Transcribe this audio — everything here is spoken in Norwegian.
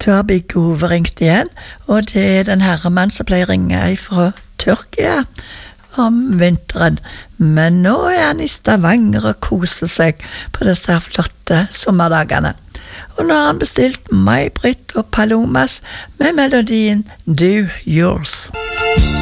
Da har Big Ove ringt igjen, og det er den herremann som pleier å ringe fra Tyrkia om vinteren. Men nå er han i Stavanger og koser seg på disse flotte sommerdagene. Og nå har han bestilt May-Britt og Palomas med melodien Do Yours.